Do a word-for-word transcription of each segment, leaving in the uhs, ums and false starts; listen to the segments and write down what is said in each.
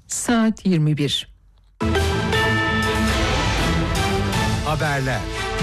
Saat yirmi bir. Haberler.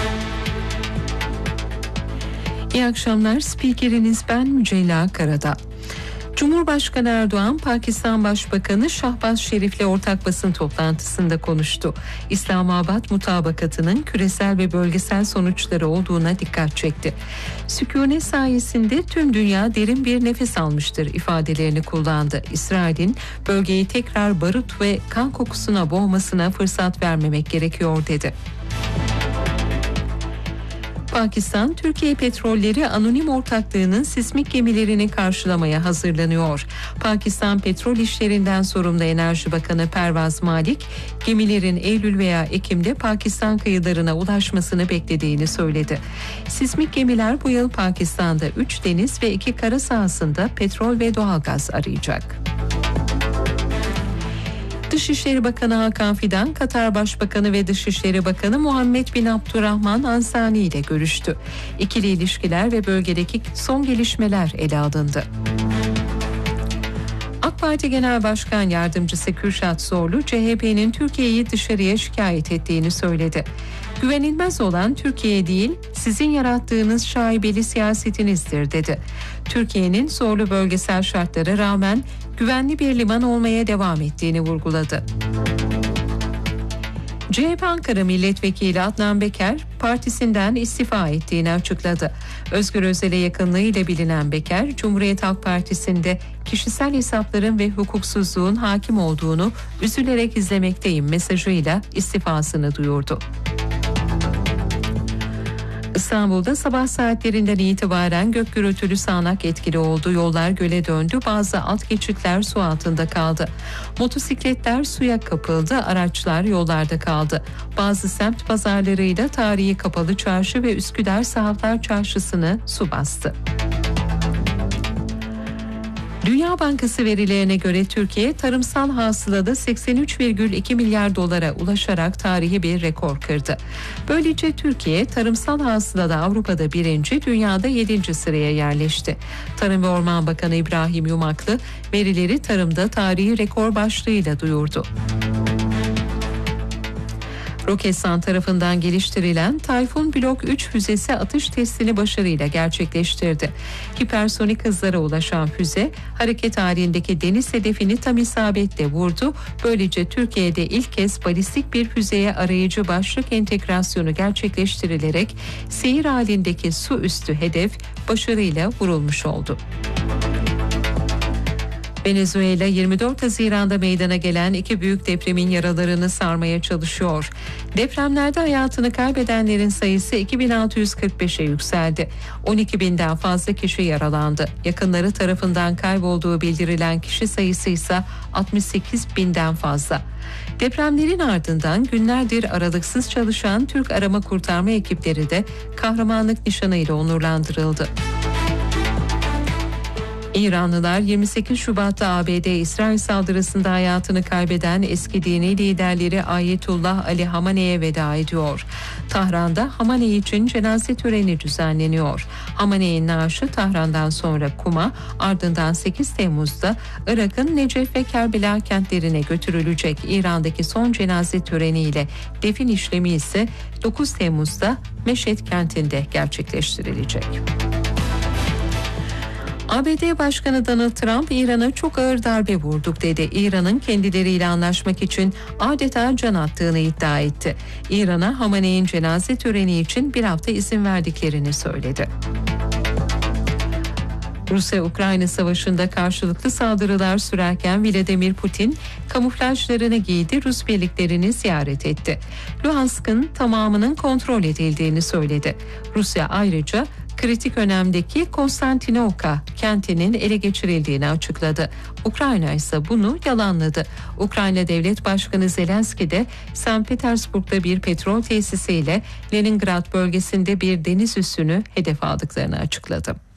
İyi akşamlar. Spikeriniz ben Mücella Karadağ. Cumhurbaşkanı Erdoğan, Pakistan Başbakanı Şahbaz Şerif'le ortak basın toplantısında konuştu. İslamabad mutabakatının küresel ve bölgesel sonuçları olduğuna dikkat çekti. Sükûnet sayesinde tüm dünya derin bir nefes almıştır ifadelerini kullandı. İsrail'in bölgeyi tekrar barut ve kan kokusuna boğmasına fırsat vermemek gerekiyor dedi. Pakistan, Türkiye Petrolleri Anonim Ortaklığı'nın sismik gemilerini karşılamaya hazırlanıyor. Pakistan Petrol İşlerinden sorumlu Enerji Bakanı Pervaz Malik, gemilerin Eylül veya Ekim'de Pakistan kıyılarına ulaşmasını beklediğini söyledi. Sismik gemiler bu yıl Pakistan'da üç deniz ve iki kara sahasında petrol ve doğalgaz arayacak. Dışişleri Bakanı Hakan Fidan, Katar Başbakanı ve Dışişleri Bakanı Muhammed bin Abdurrahman Ansani ile görüştü. İkili ilişkiler ve bölgedeki son gelişmeler ele alındı. AK Parti Genel Başkan Yardımcısı Kürşat Zorlu, C H P'nin Türkiye'yi dışarıya şikayet ettiğini söyledi. Güvenilmez olan Türkiye değil, sizin yarattığınız şaibeli siyasetinizdir dedi. Türkiye'nin zorlu bölgesel şartlara rağmen güvenli bir liman olmaya devam ettiğini vurguladı. C H P Ankara Milletvekili Adnan Beker, partisinden istifa ettiğini açıkladı. Özgür Özel'e yakınlığıyla bilinen Beker, Cumhuriyet Halk Partisi'nde kişisel hesapların ve hukuksuzluğun hakim olduğunu üzülerek izlemekteyim mesajıyla istifasını duyurdu. İstanbul'da sabah saatlerinden itibaren gök gürültülü sağanak etkili oldu. Yollar göle döndü. Bazı alt geçitler su altında kaldı. Motosikletler suya kapıldı. Araçlar yollarda kaldı. Bazı semt pazarlarıyla tarihi Kapalı Çarşı ve Üsküdar Sahaflar Çarşısı'nı su bastı. Dünya Bankası verilerine göre Türkiye tarımsal hasılada seksen üç virgül iki milyar dolara ulaşarak tarihi bir rekor kırdı. Böylece Türkiye tarımsal hasılada Avrupa'da birinci, dünyada yedinci sıraya yerleşti. Tarım ve Orman Bakanı İbrahim Yumaklı verileri tarımda tarihi rekor başlığıyla duyurdu. Roketsan tarafından geliştirilen Tayfun Blok üç füzesi atış testini başarıyla gerçekleştirdi. Hipersonik hızlara ulaşan füze hareket halindeki deniz hedefini tam isabetle vurdu. Böylece Türkiye'de ilk kez balistik bir füzeye arayıcı başlık entegrasyonu gerçekleştirilerek seyir halindeki su üstü hedef başarıyla vurulmuş oldu. Venezuela yirmi dört Haziran'da meydana gelen iki büyük depremin yaralarını sarmaya çalışıyor. Depremlerde hayatını kaybedenlerin sayısı iki bin altı yüz kırk beşe yükseldi. on iki binden fazla kişi yaralandı. Yakınları tarafından kaybolduğu bildirilen kişi sayısı ise altmış sekiz binden fazla. Depremlerin ardından günlerdir aralıksız çalışan Türk arama kurtarma ekipleri de kahramanlık nişanıyla onurlandırıldı. İranlılar yirmi sekiz Şubat'ta A B D-İsrail saldırısında hayatını kaybeden eski dini liderleri Ayetullah Ali Hamene'ye veda ediyor. Tahran'da Hamane için cenaze töreni düzenleniyor. Hamene'nin naaşı Tahran'dan sonra Kum'a, ardından sekiz Temmuz'da Irak'ın Necef ve Kerbela kentlerine götürülecek. İran'daki son cenaze töreniyle defin işlemi ise dokuz Temmuz'da Meşhed kentinde gerçekleştirilecek. A B D Başkanı Donald Trump, İran'a çok ağır darbe vurduk dedi. İran'ın kendileriyle anlaşmak için adeta can attığını iddia etti. İran'a Hamene'nin cenaze töreni için bir hafta izin verdiklerini söyledi. Rusya-Ukrayna savaşında karşılıklı saldırılar sürerken Vladimir Putin kamuflajlarını giydi, Rus birliklerini ziyaret etti. Luhansk'ın tamamının kontrol edildiğini söyledi. Rusya ayrıca kritik önemdeki Konstantinovka kentinin ele geçirildiğini açıkladı. Ukrayna ise bunu yalanladı. Ukrayna Devlet Başkanı Zelenski de Sankt Petersburg'da bir petrol tesisiyle Leningrad bölgesinde bir deniz üssünü hedef aldıklarını açıkladı.